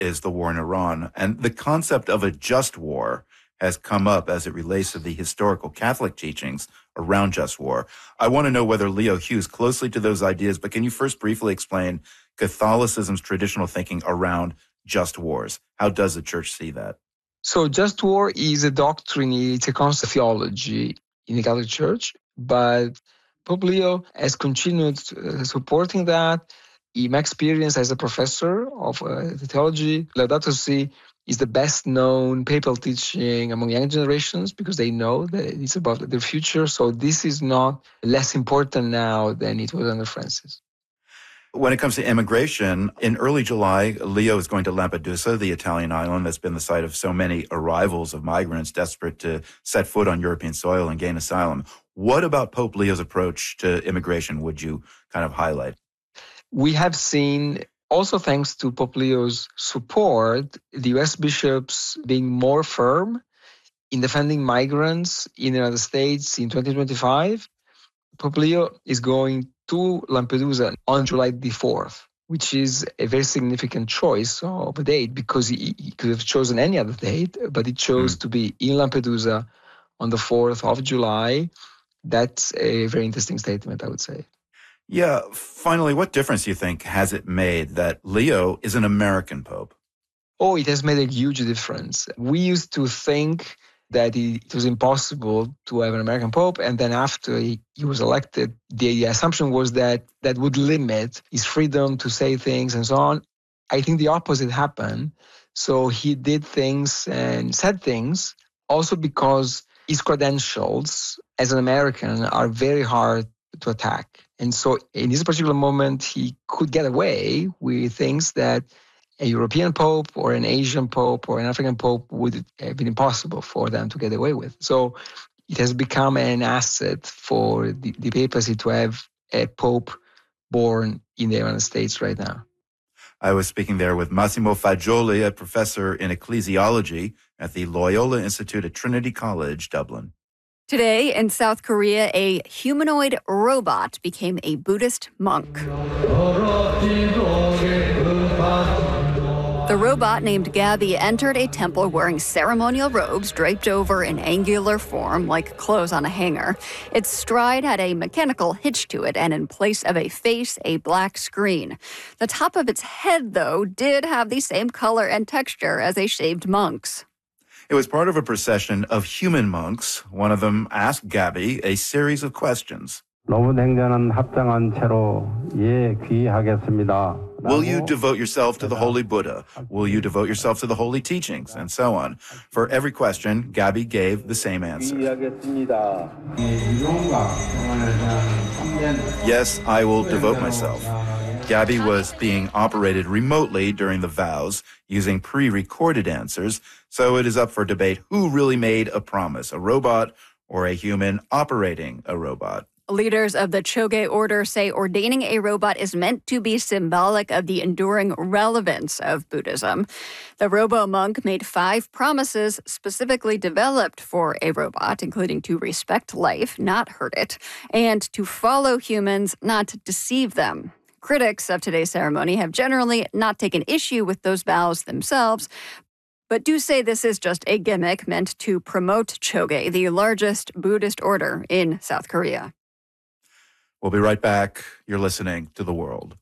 is the war in Iran. And the concept of a just war has come up as it relates to the historical Catholic teachings around just war. I want to know whether Leo hews closely to those ideas, but can you first briefly explain Catholicism's traditional thinking around just wars? How does the church see that? So just war is a doctrine, it's a concept of theology in the Catholic Church, but Pope Leo has continued supporting that. In my experience as a professor of theology, Laudato Si is the best known papal teaching among young generations because they know that it's about their future. So this is not less important now than it was under Francis. When it comes to immigration, in early July, Leo is going to Lampedusa, the Italian island that's been the site of so many arrivals of migrants desperate to set foot on European soil and gain asylum. What about Pope Leo's approach to immigration would you kind of highlight? We have seen, also thanks to Pope Leo's support, the U.S. bishops being more firm in defending migrants in the United States in 2025. Pope Leo is going to Lampedusa on July the 4th, which is a very significant choice of a date because he could have chosen any other date, but he chose to be in Lampedusa on the 4th of July. That's a very interesting statement, I would say. Yeah. Finally, what difference do you think has it made that Leo is an American pope? Oh, it has made a huge difference. We used to think that it was impossible to have an American pope. And then after he was elected, the assumption was that that would limit his freedom to say things and so on. I think the opposite happened. So he did things and said things also because his credentials as an American are very hard to attack. And so in this particular moment, he could get away with things that a European pope or an Asian pope or an African pope would have been impossible for them to get away with. So it has become an asset for the papacy to have a pope born in the United States right now. I was speaking there with Massimo Fagioli, a professor in ecclesiology at the Loyola Institute at Trinity College, Dublin. Today in South Korea, a humanoid robot became a Buddhist monk. The robot named Gabby entered a temple wearing ceremonial robes draped over an angular form like clothes on a hanger. Its stride had a mechanical hitch to it, and in place of a face, a black screen. The top of its head, though, did have the same color and texture as a shaved monk's. It was part of a procession of human monks. One of them asked Gabby a series of questions. 노부 행전은 합당한 채로 귀하겠습니다. Will you devote yourself to the Holy Buddha? Will you devote yourself to the holy teachings? And so on. For every question, Gabby gave the same answer. Yes, I will devote myself. Gabby was being operated remotely during the vows using pre-recorded answers, so it is up for debate who really made a promise, a robot or a human operating a robot. Leaders of the Choge order say ordaining a robot is meant to be symbolic of the enduring relevance of Buddhism. The robo-monk made 5 promises specifically developed for a robot, including to respect life, not hurt it, and to follow humans, not deceive them. Critics of today's ceremony have generally not taken issue with those vows themselves, but do say this is just a gimmick meant to promote Choge, the largest Buddhist order in South Korea. We'll be right back. You're listening to The World.